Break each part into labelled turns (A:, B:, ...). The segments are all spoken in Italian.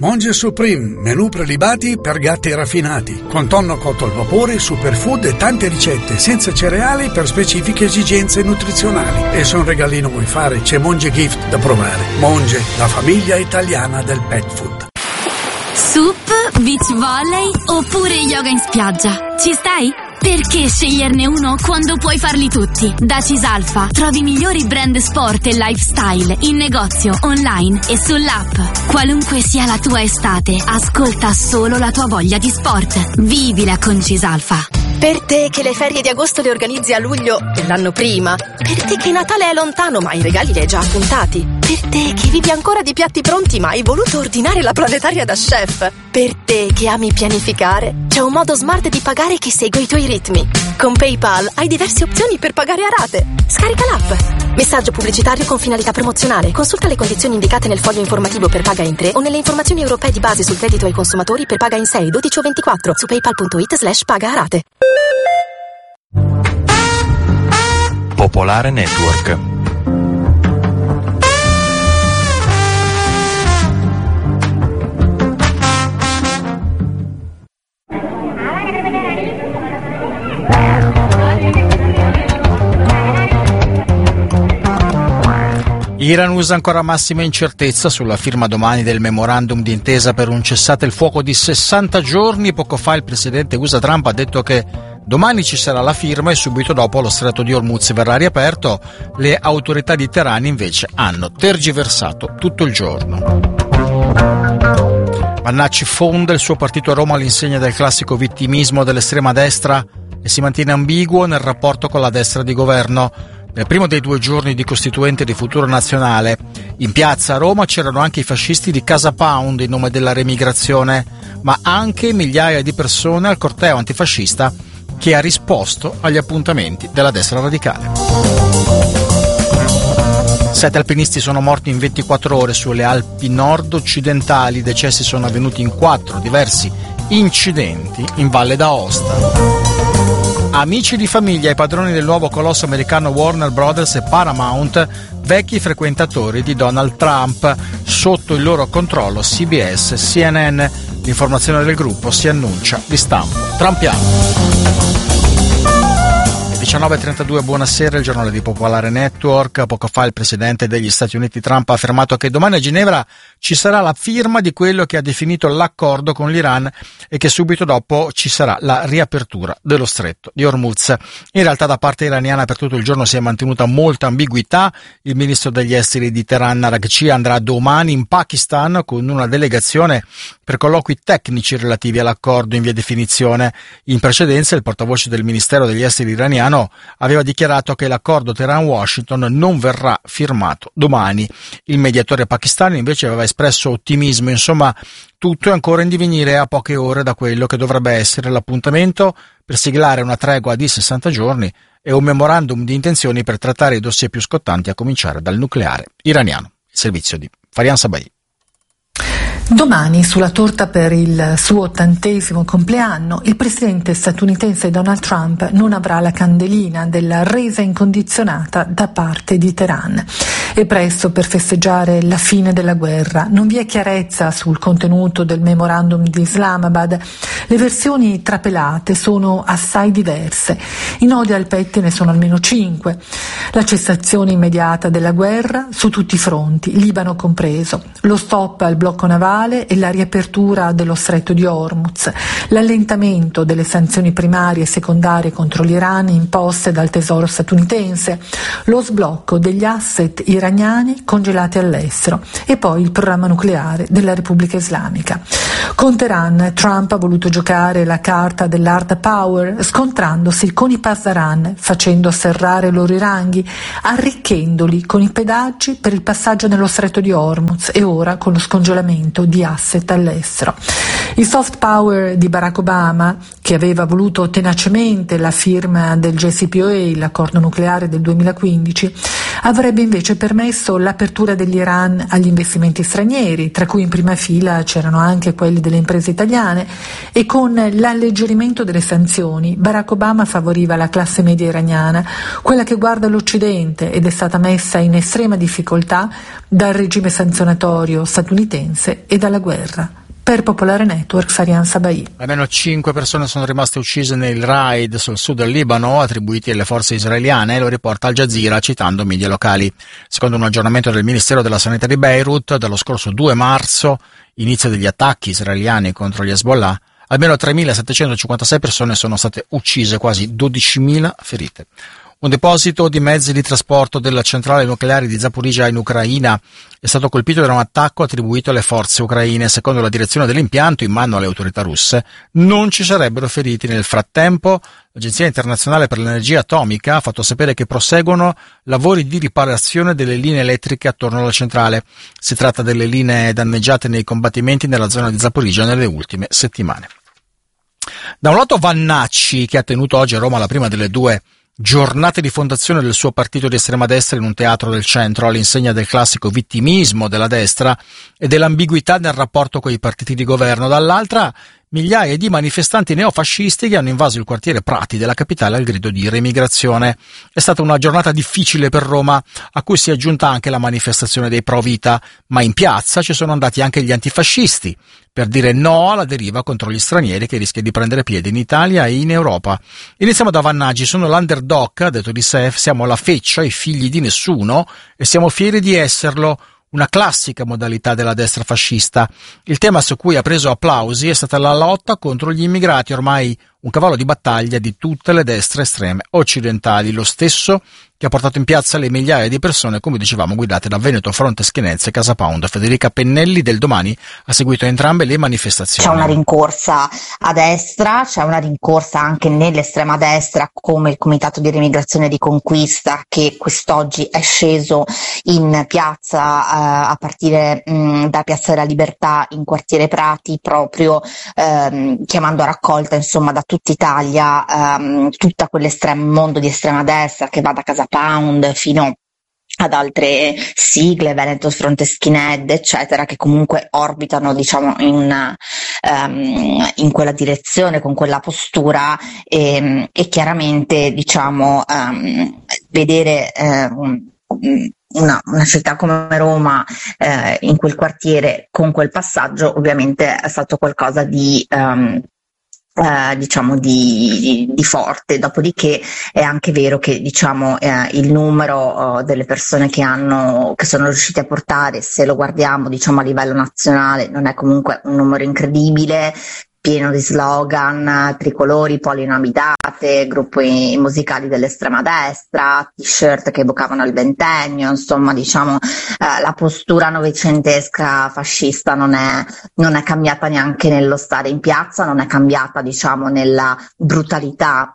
A: Monge Supreme, menù prelibati per gatti raffinati, con tonno cotto al vapore, superfood e tante ricette senza cereali per specifiche esigenze nutrizionali. E se un regalino vuoi fare, c'è Monge Gift da provare. Monge, la famiglia italiana del pet food.
B: Sup, beach volley oppure yoga in spiaggia. Ci stai? Perché sceglierne uno quando puoi farli tutti? Da Cisalfa trovi i migliori brand sport e lifestyle in negozio, online e sull'app. Qualunque sia la tua estate, ascolta solo la tua voglia di sport. Vivila con Cisalfa.
C: Per te che le ferie di agosto le organizzi a luglio dell'anno prima. Per te che Natale è lontano ma i regali li hai già appuntati. Per te che vivi ancora di piatti pronti ma hai voluto ordinare la planetaria da chef. Per te che ami pianificare, c'è un modo smart di pagare che segue i tuoi ritmi. Con PayPal hai diverse opzioni per pagare a rate. Scarica l'app. Messaggio pubblicitario con finalità promozionale. Consulta le condizioni indicate nel foglio informativo per paga in 3 o nelle informazioni europee di base sul credito ai consumatori per paga in 6, 12 o 24 su paypal.it/paga a rate.
D: Popolare Network.
E: Iran usa ancora massima incertezza sulla firma domani del memorandum d'intesa per un cessate il fuoco di 60 giorni. Poco fa il presidente USA Trump ha detto che domani ci sarà la firma e subito dopo lo stretto di Hormuz verrà riaperto. Le autorità di Teheran invece hanno tergiversato tutto il giorno. Vannacci fonda il suo partito a Roma all'insegna del classico vittimismo dell'estrema destra e si mantiene ambiguo nel rapporto con la destra di governo. Nel primo dei 2 giorni di Costituente di Futuro Nazionale, in piazza a Roma c'erano anche i fascisti di Casa Pound in nome della remigrazione, ma anche migliaia di persone al corteo antifascista che ha risposto agli appuntamenti della destra radicale. 7 alpinisti sono morti in 24 ore sulle Alpi nord-occidentali. I decessi sono avvenuti in 4 diversi incidenti in Valle d'Aosta. Amici di famiglia e padroni del nuovo colosso americano Warner Brothers e Paramount, vecchi frequentatori di Donald Trump, sotto il loro controllo CBS, CNN. L'informazione del gruppo si annuncia di stampo trumpiano. 19:32, buonasera, il giornale di Popolare Network. Poco fa il presidente degli Stati Uniti Trump ha affermato che domani a Ginevra ci sarà la firma di quello che ha definito l'accordo con l'Iran e che subito dopo ci sarà la riapertura dello stretto di Hormuz. In realtà da parte iraniana per tutto il giorno si è mantenuta molta ambiguità. Il ministro degli esteri di Teheran, Araghchi, andrà domani in Pakistan con una delegazione per colloqui tecnici relativi all'accordo in via definizione. In precedenza il portavoce del Ministero degli Esteri iraniano aveva dichiarato che l'accordo Teheran-Washington non verrà firmato domani. Il mediatore pakistano invece aveva espresso ottimismo. Insomma, tutto è ancora in divenire a poche ore da quello che dovrebbe essere l'appuntamento per siglare una tregua di 60 giorni e un memorandum di intenzioni per trattare i dossier più scottanti, a cominciare dal nucleare iraniano. Il servizio di Farian Sabai.
F: Domani, sulla torta per il suo 80° compleanno, il presidente statunitense Donald Trump non avrà la candelina della resa incondizionata da parte di Teheran. È presto per festeggiare la fine della guerra. Non vi è chiarezza sul contenuto del memorandum di Islamabad. Le versioni trapelate sono assai diverse. I nodi al pettine sono almeno 5. La cessazione immediata della guerra su tutti i fronti, Libano compreso. Lo stop al blocco navale e la riapertura dello stretto di Hormuz, l'allentamento delle sanzioni primarie e secondarie contro l'Iran imposte dal tesoro statunitense, lo sblocco degli asset iraniani congelati all'estero e poi il programma nucleare della Repubblica Islamica. Con Teheran, Trump ha voluto giocare la carta dell'hard power, scontrandosi con i Pasdaran, facendo serrare i loro ranghi, arricchendoli con i pedaggi per il passaggio nello stretto di Hormuz e ora con lo scongelamento di asset all'estero. Il soft power di Barack Obama, che che aveva voluto tenacemente la firma del JCPOA, l'accordo nucleare del 2015, avrebbe invece permesso l'apertura dell'Iran agli investimenti stranieri, tra cui in prima fila c'erano anche quelli delle imprese italiane, e con l'alleggerimento delle sanzioni Barack Obama favoriva la classe media iraniana, quella che guarda l'Occidente ed è stata messa in estrema difficoltà dal regime sanzionatorio statunitense e dalla guerra. Per Popolare Network, Farian Sabai.
E: Almeno 5 persone sono rimaste uccise nei raid sul sud del Libano attribuiti alle forze israeliane, lo riporta Al Jazeera citando media locali. Secondo un aggiornamento del Ministero della Sanità di Beirut, dallo scorso 2 marzo, inizio degli attacchi israeliani contro gli Hezbollah, almeno 3.756 persone sono state uccise, quasi 12.000 ferite. Un deposito di mezzi di trasporto della centrale nucleare di Zaporizhzhia in Ucraina è stato colpito da un attacco attribuito alle forze ucraine. Secondo la direzione dell'impianto, in mano alle autorità russe, non ci sarebbero feriti. Nel frattempo, l'Agenzia internazionale per l'energia atomica ha fatto sapere che proseguono lavori di riparazione delle linee elettriche attorno alla centrale. Si tratta delle linee danneggiate nei combattimenti nella zona di Zaporizhzhia nelle ultime settimane. Da un lato Vannacci, che ha tenuto oggi a Roma la prima delle 2 giornate di fondazione del suo partito di estrema destra in un teatro del centro, all'insegna del classico vittimismo della destra e dell'ambiguità nel rapporto con i partiti di governo. Dall'altra, migliaia di manifestanti neofascisti che hanno invaso il quartiere Prati della capitale al grido di remigrazione. È stata una giornata difficile per Roma, a cui si è aggiunta anche la manifestazione dei pro vita, ma in piazza ci sono andati anche gli antifascisti per dire no alla deriva contro gli stranieri che rischia di prendere piede in Italia e in Europa. Iniziamo da Vannacci. Sono l'underdog, ha detto di sé, siamo la feccia, i figli di nessuno, e siamo fieri di esserlo. Una classica modalità della destra fascista. Il tema su cui ha preso applausi è stata la lotta contro gli immigrati, ormai un cavallo di battaglia di tutte le destre estreme occidentali, lo stesso che ha portato in piazza le migliaia di persone, come dicevamo, guidate da Veneto Fronte Schienenze e Casa Pound. Federica Pennelli del Domani ha seguito entrambe le manifestazioni.
G: C'è una rincorsa a destra, c'è una rincorsa anche nell'estrema destra, come il Comitato di Remigrazione di Conquista, che quest'oggi è sceso in piazza a partire da Piazza della Libertà in quartiere Prati, proprio chiamando a raccolta, insomma, da tutta Italia tutta quell'estremo mondo di estrema destra che va da Casa Pound fino ad altre sigle, Veneto Fronte Skinhead, eccetera, che comunque orbitano, diciamo, in quella direzione, con quella postura, e chiaramente, diciamo, vedere una città come Roma in quel quartiere con quel passaggio ovviamente è stato qualcosa di diciamo di forte. Dopodiché è anche vero che, diciamo, il numero delle persone che sono riusciti a portare, se lo guardiamo, diciamo, a livello nazionale, non è comunque un numero incredibile, pieno di slogan, tricolori, polinamidate, gruppi musicali dell'estrema destra, t-shirt che evocavano il ventennio, insomma, diciamo, la postura novecentesca fascista non è cambiata neanche nello stare in piazza, non è cambiata, diciamo, nella brutalità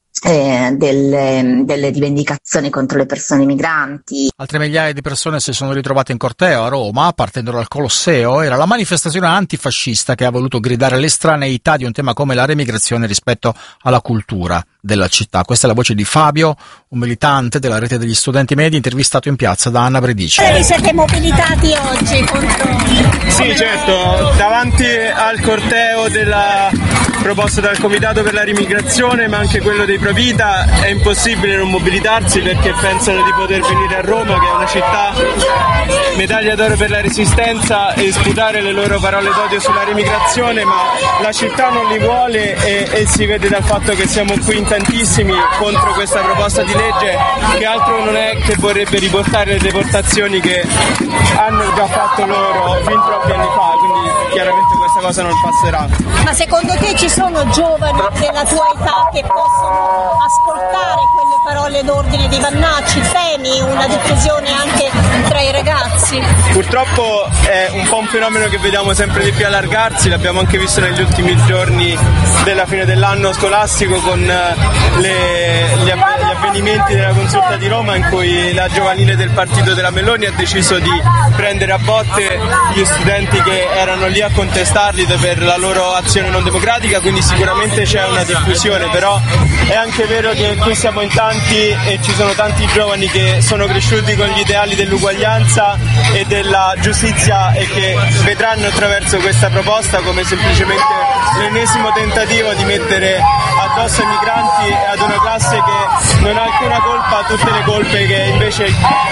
G: delle rivendicazioni contro le persone migranti.
E: Altre migliaia di persone si sono ritrovate in corteo a Roma, partendo dal Colosseo. Era la manifestazione antifascista che ha voluto gridare l'estraneità di un tema come la remigrazione rispetto alla cultura della città. Questa è la voce di Fabio, un militante della rete degli studenti medi, intervistato in piazza da Anna Bredici.
H: Vi siete mobilitati oggi contro?
I: Sì, certo, davanti al corteo della proposta dal Comitato per la Rimigrazione, ma anche quello dei Pro Vita, è impossibile non mobilitarsi, perché pensano di poter venire a Roma, che è una città medaglia d'oro per la resistenza, e sputare le loro parole d'odio sulla rimigrazione, ma la città non li vuole, e si vede dal fatto che siamo qui in tantissimi contro questa proposta di legge, che altro non è che vorrebbe riportare le deportazioni che hanno già fatto loro fin troppi anni fa, quindi chiaramente questa cosa non passerà.
H: Ma secondo te ci sono giovani della tua età che possono ascoltare quelle parole d'ordine di Vannacci? Temi una diffusione anche tra i ragazzi?
I: Purtroppo è un po' un fenomeno che vediamo sempre di più allargarsi, l'abbiamo anche visto negli ultimi giorni della fine dell'anno scolastico con gli avvenimenti della Consulta di Roma, in cui la giovanile del partito della Meloni ha deciso di prendere a botte gli studenti che erano lì a contestarli per la loro azione non democratica, quindi sicuramente c'è una diffusione, però è anche vero che qui siamo in tanti e ci sono tanti giovani che sono cresciuti con gli ideali dell'uguaglianza e della giustizia e che vedranno attraverso questa proposta come semplicemente l'ennesimo tentativo di mettere addosso ai migranti e ad una classe che non ha alcuna colpa tutte le colpe che invece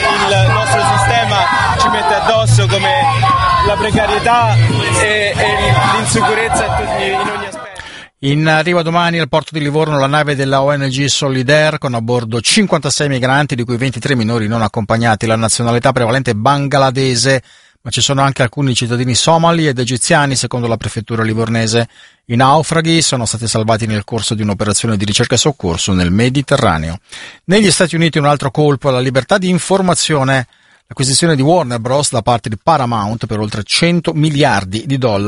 I: il nostro sistema ci mette addosso, come la precarietà e l'insicurezza in ogni aspetto.
E: In arrivo domani al porto di Livorno la nave della ONG Solidaire con a bordo 56 migranti, di cui 23 minori non accompagnati. La nazionalità prevalente è bangladese, ma ci sono anche alcuni cittadini somali ed egiziani, secondo la prefettura livornese. I naufraghi sono stati salvati nel corso di un'operazione di ricerca e soccorso nel Mediterraneo. Negli Stati Uniti un altro colpo alla libertà di informazione. L'acquisizione di Warner Bros. Da parte di Paramount per oltre $100 miliardi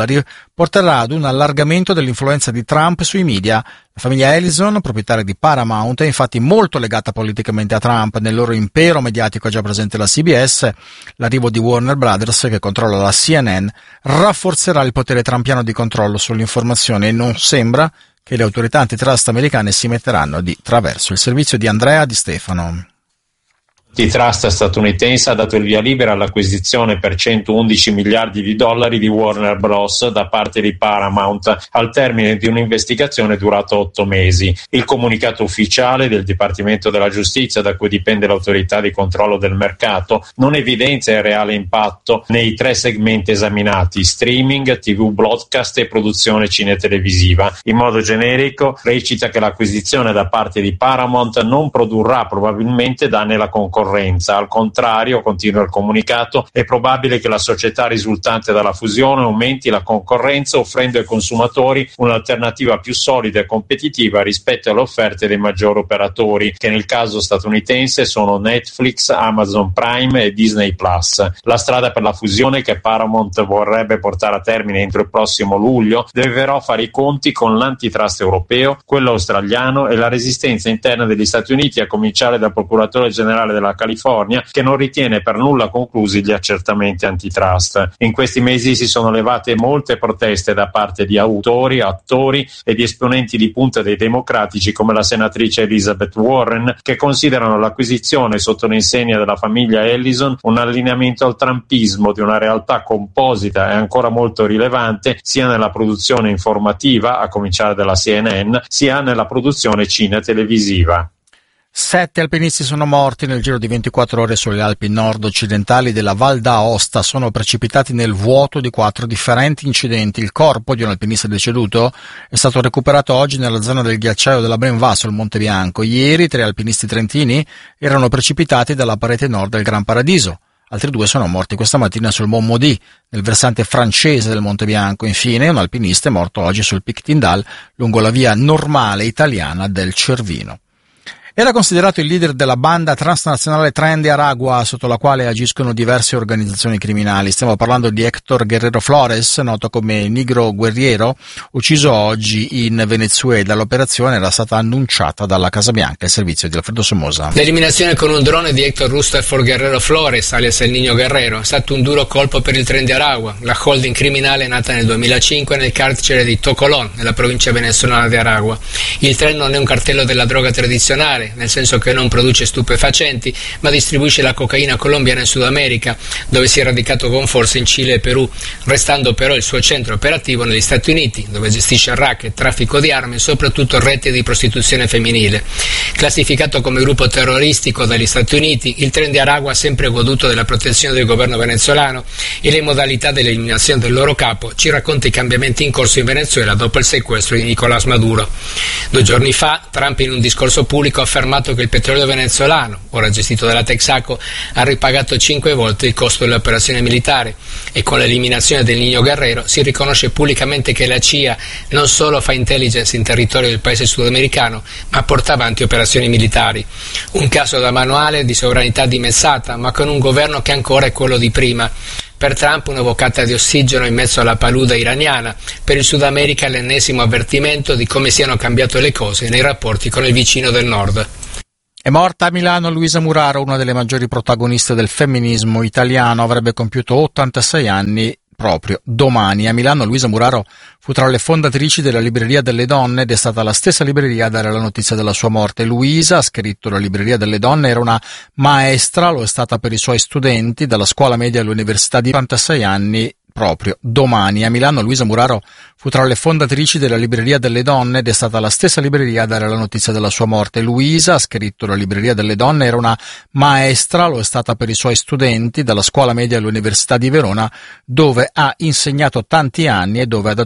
E: porterà ad un allargamento dell'influenza di Trump sui media. La famiglia Ellison, proprietaria di Paramount, è infatti molto legata politicamente a Trump. Nel loro impero mediatico è già presente la CBS. L'arrivo di Warner Brothers, che controlla la CNN, rafforzerà il potere trumpiano di controllo sull'informazione e non sembra che le autorità antitrust americane si metteranno di traverso. Il servizio di Andrea Di Stefano.
J: L'antitrust statunitense ha dato il via libera all'acquisizione per $111 miliardi di Warner Bros. Da parte di Paramount al termine di un'investigazione durata 8 mesi. Il comunicato ufficiale del Dipartimento della Giustizia, da cui dipende l'autorità di controllo del mercato, non evidenzia il reale impatto nei 3 segmenti esaminati: streaming, TV broadcast e produzione cinetelevisiva. In modo generico recita che l'acquisizione da parte di Paramount non produrrà probabilmente danni alla concorrenza. Al contrario, continua il comunicato, è probabile che la società risultante dalla fusione aumenti la concorrenza, offrendo ai consumatori un'alternativa più solida e competitiva rispetto alle offerte dei maggiori operatori, che nel caso statunitense sono Netflix, Amazon Prime e Disney Plus. La strada per la fusione, che Paramount vorrebbe portare a termine entro il prossimo luglio, deve però fare i conti con l'antitrust europeo, quello australiano e la resistenza interna degli Stati Uniti, a cominciare dal procuratore generale della California, che non ritiene per nulla conclusi gli accertamenti antitrust. In questi mesi si sono levate molte proteste da parte di autori, attori e di esponenti di punta dei democratici, come la senatrice Elizabeth Warren, che considerano l'acquisizione sotto l'insegna della famiglia Ellison un allineamento al trumpismo di una realtà composita e ancora molto rilevante sia nella produzione informativa, a cominciare dalla CNN, sia nella produzione cinetelevisiva.
E: 7 alpinisti sono morti nel giro di 24 ore sulle Alpi nord-occidentali della Val d'Aosta. Sono precipitati nel vuoto di 4 differenti incidenti. Il corpo di un alpinista deceduto è stato recuperato oggi nella zona del ghiacciaio della Benvasso, al Monte Bianco. Ieri 3 alpinisti trentini erano precipitati dalla parete nord del Gran Paradiso. Altri 2 sono morti questa mattina sul Mont Maudit, nel versante francese del Monte Bianco. Infine, un alpinista è morto oggi sul Pic Tindal, lungo la via normale italiana del Cervino. Era considerato il leader della banda transnazionale Tren de Aragua, sotto la quale agiscono diverse organizzazioni criminali. Stiamo parlando di Héctor Guerrero Flores, noto come Negro Guerriero, ucciso oggi in Venezuela. L'operazione era stata annunciata dalla Casa Bianca, il servizio di Alfredo Somoza.
K: L'eliminazione con un drone di Héctor Rustherford Guerrero Flores, alias El Niño Guerrero, è stato un duro colpo per il Tren de Aragua, la holding criminale nata nel 2005 nel carcere di Tocolón, nella provincia venezuelana di Aragua. Il tren non è un cartello della droga tradizionale, nel senso che non produce stupefacenti, ma distribuisce la cocaina colombiana in Sud America, dove si è radicato con forza in Cile e Perù, restando però il suo centro operativo negli Stati Uniti, dove gestisce racket, traffico di armi e soprattutto reti di prostituzione femminile. Classificato come gruppo terroristico dagli Stati Uniti, il Tren de Aragua ha sempre goduto della protezione del governo venezuelano e le modalità dell'eliminazione del loro capo ci racconta i cambiamenti in corso in Venezuela dopo il sequestro di Nicolás Maduro. 2 giorni fa, Trump in un discorso pubblico ha affermato che il petrolio venezuelano, ora gestito dalla Texaco, ha ripagato 5 volte il costo dell'operazione militare, e con l'eliminazione del Niño Guerrero si riconosce pubblicamente che la CIA non solo fa intelligence in territorio del paese sudamericano, ma porta avanti operazioni militari. Un caso da manuale di sovranità dimezzata, ma con un governo che ancora è quello di prima. Per Trump una boccata di ossigeno in mezzo alla palude iraniana, per il Sud America l'ennesimo avvertimento di come siano cambiate le cose nei rapporti con il vicino del nord.
E: È morta a Milano Luisa Muraro, una delle maggiori protagoniste del femminismo italiano, avrebbe compiuto 86 anni proprio domani. A Milano Luisa Muraro fu tra le fondatrici della Libreria delle Donne ed è stata la stessa libreria a dare la notizia della sua morte. Luisa, ha scritto la Libreria delle Donne, era una maestra, lo è stata per i suoi studenti, dalla scuola media all'università, di 86 anni proprio domani. A Milano Luisa Muraro fu tra le fondatrici della Libreria delle Donne ed è stata la stessa libreria a dare la notizia della sua morte. Luisa, ha scritto la Libreria delle Donne, era una maestra, lo è stata per i suoi studenti, dalla scuola media all'università di Verona, dove ha insegnato tanti anni e dove ha dato